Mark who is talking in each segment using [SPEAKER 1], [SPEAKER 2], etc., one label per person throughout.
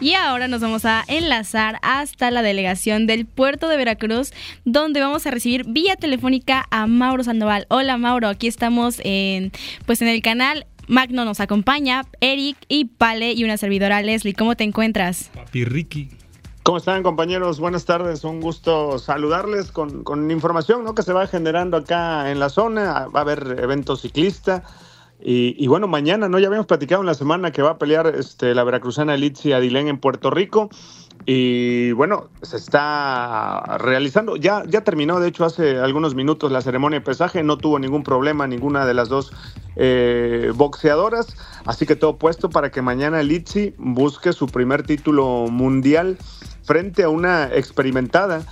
[SPEAKER 1] Y ahora nos vamos a enlazar hasta la delegación del puerto de Veracruz, donde vamos a recibir vía telefónica a Mauro Sandoval. Hola Mauro, aquí estamos en el canal. Magno nos acompaña, Eric y Pale y una servidora Leslie. ¿Cómo te encuentras?
[SPEAKER 2] Papi Ricky.
[SPEAKER 3] ¿Cómo están, compañeros? Buenas tardes, un gusto saludarles con información, ¿no?, que se va generando acá en la zona. Va a haber eventos ciclistas. Y bueno, mañana, ¿no? Ya habíamos platicado en la semana que va a pelear la veracruzana Elitzi Adilén en Puerto Rico. Y bueno, se está realizando, ya terminó, de hecho, hace algunos minutos la ceremonia de pesaje. No tuvo ningún problema ninguna de las dos boxeadoras. Así que todo puesto para que mañana Elitzi busque su primer título mundial frente a una experimentada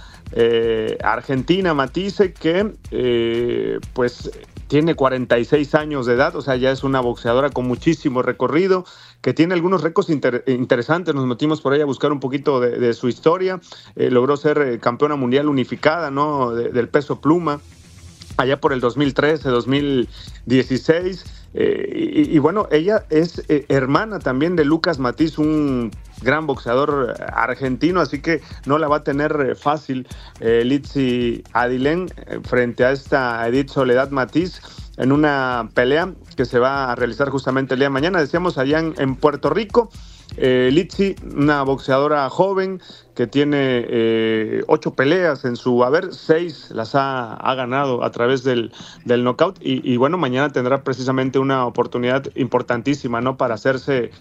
[SPEAKER 3] argentina, Matisse, que pues tiene 46 años de edad, o sea, ya es una boxeadora con muchísimo recorrido, que tiene algunos récords interesantes. Nos metimos por ahí a buscar un poquito de su historia. Logró ser campeona mundial unificada, ¿no?, del peso pluma, allá por el 2013, 2016. Y bueno, ella es hermana también de Lucas Matiz, un gran boxeador argentino, así que no la va a tener fácil Elitzi Adilén frente a esta Edith Soledad Matiz en una pelea que se va a realizar justamente el día de mañana. Decíamos allá en Puerto Rico. Elitzi, una boxeadora joven que tiene 8 peleas en su haber, 6 las ha ganado a través del knockout y bueno, mañana tendrá precisamente una oportunidad importantísima, ¿no?, para hacerse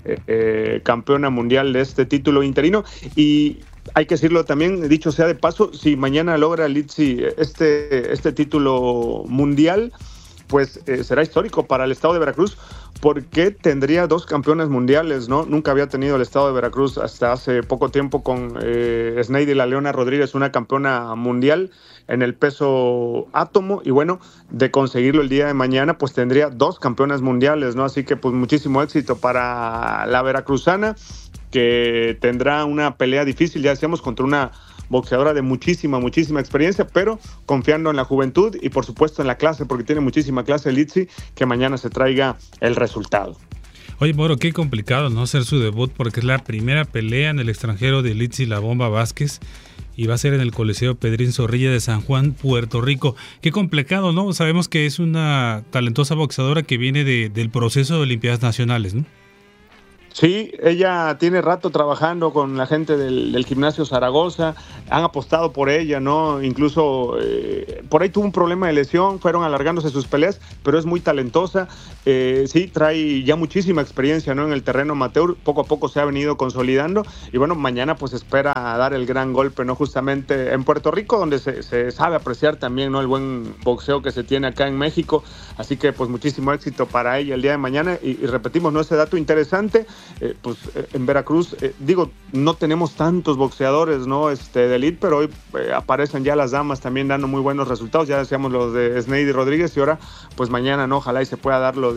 [SPEAKER 3] campeona mundial de este título interino. Y hay que decirlo también, dicho sea de paso, si mañana logra Elitzi este título mundial, pues será histórico para el estado de Veracruz, porque tendría 2 campeones mundiales, ¿no? Nunca había tenido el estado de Veracruz hasta hace poco tiempo con Sneidy La Leona Rodríguez, una campeona mundial en el peso átomo, y bueno, de conseguirlo el día de mañana, pues tendría 2 campeonas mundiales, ¿no? Así que pues muchísimo éxito para la veracruzana, que tendrá una pelea difícil, ya decíamos, contra una boxeadora de muchísima experiencia, pero confiando en la juventud y por supuesto en la clase, porque tiene muchísima clase Elitzi, que mañana se traiga el resultado.
[SPEAKER 2] Oye, Mauro, qué complicado, ¿no?, hacer su debut, porque es la primera pelea en el extranjero de Elitzi La Bomba Vázquez y va a ser en el Coliseo Pedrín Zorrilla de San Juan, Puerto Rico. Qué complicado, ¿no? Sabemos que es una talentosa boxeadora que viene del proceso de Olimpiadas Nacionales, ¿no?
[SPEAKER 3] Sí, ella tiene rato trabajando con la gente del Gimnasio Zaragoza, han apostado por ella, ¿no? Incluso por ahí tuvo un problema de lesión, fueron alargándose sus peleas, pero es muy talentosa. Sí, trae ya muchísima experiencia, ¿no?, en el terreno amateur, poco a poco se ha venido consolidando y bueno, mañana pues espera dar el gran golpe, ¿no?, justamente en Puerto Rico, donde se sabe apreciar también, ¿no?, el buen boxeo que se tiene acá en México. Así que pues muchísimo éxito para ella el día de mañana y repetimos, ¿no?, ese dato interesante. En Veracruz, no tenemos tantos boxeadores, ¿no?, de elite, pero hoy aparecen ya las damas también dando muy buenos resultados. Ya decíamos los de Sneidy Rodríguez y ahora, pues mañana, ¿no?, ojalá y se pueda dar lo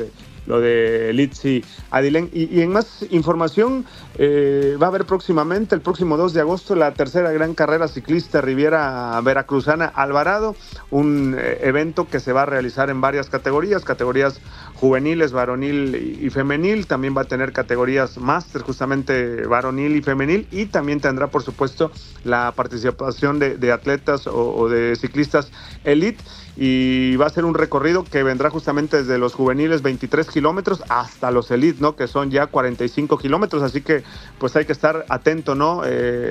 [SPEAKER 3] de Elitzi Adilén. Y en más información, va a haber próximamente, el próximo 2 de agosto, la tercera gran carrera ciclista Riviera Veracruzana Alvarado, un evento que se va a realizar en varias categorías juveniles, varonil y femenil. También va a tener categorías máster, justamente varonil y femenil, y también tendrá, por supuesto, la participación de atletas o de ciclistas elite. Y va a ser un recorrido que vendrá justamente desde los juveniles 23 kilómetros hasta los elite, ¿no?, que son ya 45 kilómetros. Así que pues hay que estar atento, ¿no?,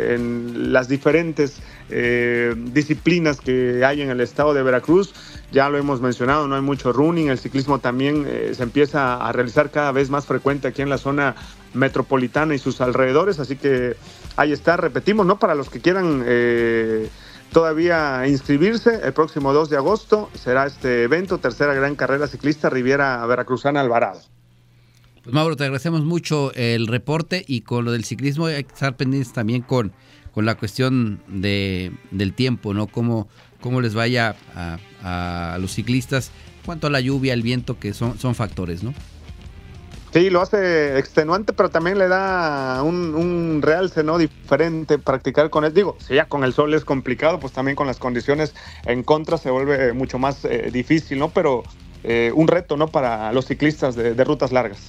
[SPEAKER 3] en las diferentes disciplinas que hay en el estado de Veracruz. Ya lo hemos mencionado, no hay mucho running, el ciclismo también se empieza a realizar cada vez más frecuente aquí en la zona metropolitana y sus alrededores. Así que ahí está, repetimos, ¿no?, para los que quieran todavía inscribirse, el próximo 2 de agosto será este evento, tercera gran carrera ciclista Riviera Veracruzana Alvarado.
[SPEAKER 4] Pues Mauro, te agradecemos mucho el reporte, y con lo del ciclismo hay que estar pendientes también con la cuestión del tiempo, ¿no? Cómo les vaya a los ciclistas, cuanto a la lluvia, el viento, que son factores, ¿no?
[SPEAKER 3] Sí, lo hace extenuante, pero también le da un realce, ¿no?, diferente practicar con él. Si ya con el sol es complicado, pues también con las condiciones en contra se vuelve mucho más difícil, ¿no? Pero un reto, ¿no?, para los ciclistas de rutas largas.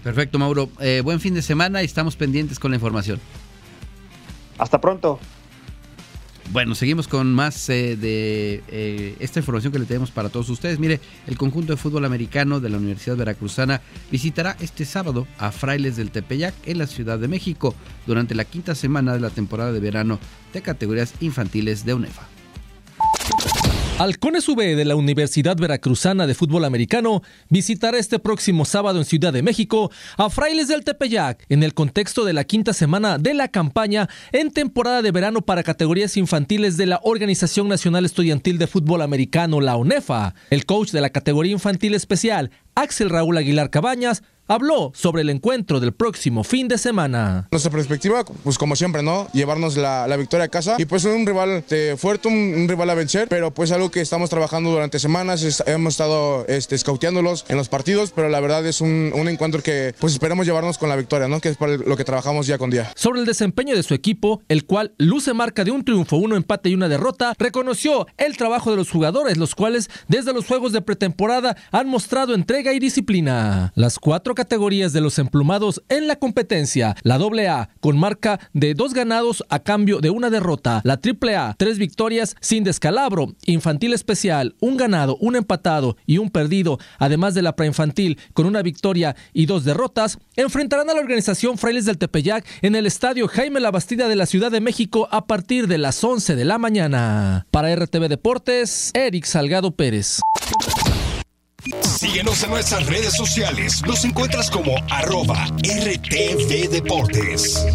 [SPEAKER 4] Perfecto, Mauro. Buen fin de semana y estamos pendientes con la información.
[SPEAKER 3] Hasta pronto.
[SPEAKER 4] Bueno, seguimos con más de esta información que le tenemos para todos ustedes. Mire, el conjunto de fútbol americano de la Universidad Veracruzana visitará este sábado a Frailes del Tepeyac en la Ciudad de México durante la quinta semana de la temporada de verano de categorías infantiles de UNEFA.
[SPEAKER 5] Halcones V de la Universidad Veracruzana de Fútbol Americano visitará este próximo sábado en Ciudad de México a Frailes del Tepeyac en el contexto de la quinta semana de la campaña en temporada de verano para categorías infantiles de la Organización Nacional Estudiantil de Fútbol Americano, la UNEFA. El coach de la categoría infantil especial, Axel Raúl Aguilar Cabañas, habló sobre el encuentro del próximo fin de semana.
[SPEAKER 6] Nuestra perspectiva, pues como siempre, ¿no? Llevarnos la victoria a casa y pues un rival fuerte, un rival a vencer, pero pues algo que estamos trabajando durante semanas, hemos estado scouteándolos en los partidos, pero la verdad es un encuentro que pues esperemos llevarnos con la victoria, ¿no? Que es para lo que trabajamos día con día.
[SPEAKER 5] Sobre el desempeño de su equipo, el cual luce marca de un triunfo, 1 empate y 1 derrota, reconoció el trabajo de los jugadores, los cuales desde los juegos de pretemporada han mostrado entrega y disciplina. Las 4 categorías de los emplumados en la competencia: la AA con marca de 2 ganados a cambio de 1 derrota, la AAA 3 victorias sin descalabro, infantil especial 1 ganado, 1 empatado y 1 perdido, además de la preinfantil con 1 victoria y 2 derrotas, enfrentarán a la organización Frailes del Tepeyac en el estadio Jaime Labastida de la Ciudad de México a partir de las 11 de la mañana. Para RTV Deportes, Eric Salgado Pérez.
[SPEAKER 7] Síguenos en nuestras redes sociales. Nos encuentras como @RTV Deportes.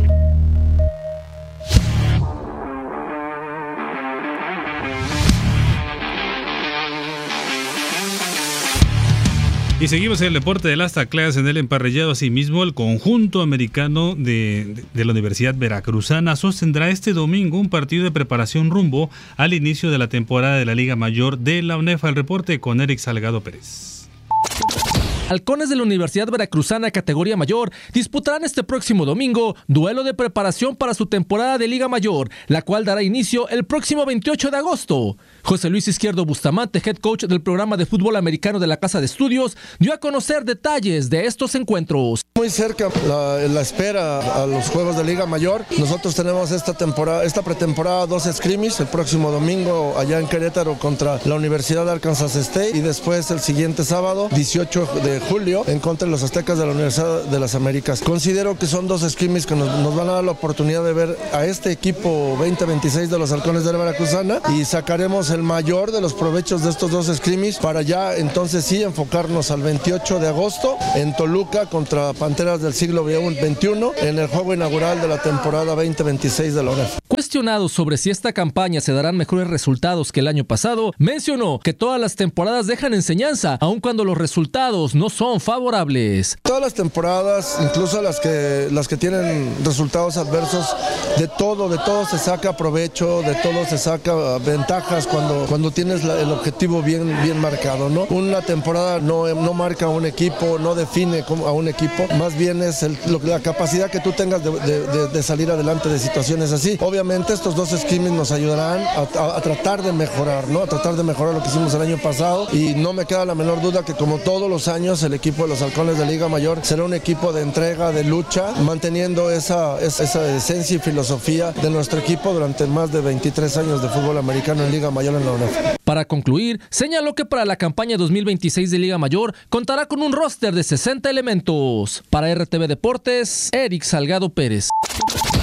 [SPEAKER 2] Y seguimos en el deporte de las tacleas en el emparrillado. Asimismo, el conjunto americano de la Universidad Veracruzana sostendrá este domingo un partido de preparación rumbo al inicio de la temporada de la Liga Mayor de la UNEFA. El reporte con Eric Salgado Pérez.
[SPEAKER 5] Halcones de la Universidad Veracruzana categoría mayor disputarán este próximo domingo duelo de preparación para su temporada de Liga Mayor, la cual dará inicio el próximo 28 de agosto. José Luis Izquierdo Bustamante, head coach del programa de fútbol americano de la Casa de Estudios, dio a conocer detalles de estos encuentros.
[SPEAKER 8] Muy cerca la espera a los juegos de Liga Mayor. Nosotros tenemos esta pretemporada 2 scrimmage el próximo domingo allá en Querétaro contra la Universidad de Arkansas State y después el siguiente sábado 18 de julio en contra de los Aztecas de la Universidad de las Américas. Considero que son 2 scrimmage que nos van a dar la oportunidad de ver a este equipo 2026 de los Halcones de la Veracruzana y sacaremos el mayor de los provechos de estos 2 scrimmage para ya entonces sí enfocarnos al 28 de agosto en Toluca contra Panteras del siglo XXI en el juego inaugural de la temporada 2026 de la UNEF.
[SPEAKER 5] Cuestionado sobre si esta campaña se darán mejores resultados que el año pasado, mencionó que todas las temporadas dejan enseñanza, aun cuando los resultados no son favorables.
[SPEAKER 8] Todas las temporadas, incluso las que tienen resultados adversos, de todo se saca provecho, de todo se saca ventajas cuando tienes el objetivo bien marcado, ¿no? Una temporada no marca a un equipo, no define a un equipo, más bien es la capacidad que tú tengas de salir adelante de situaciones así. Obviamente estos 2 scrimmage nos ayudarán a tratar de mejorar, ¿no? A tratar de mejorar lo que hicimos el año pasado y no me queda la menor duda que como todos los años el equipo de los Halcones de Liga Mayor será un equipo de entrega, de lucha, manteniendo esa esencia y filosofía de nuestro equipo durante más de 23 años de fútbol americano en Liga Mayor en la UNEF.
[SPEAKER 5] Para concluir, señaló que para la campaña 2026 de Liga Mayor contará con un roster de 60 elementos. Para RTV Deportes, Eric Salgado Pérez.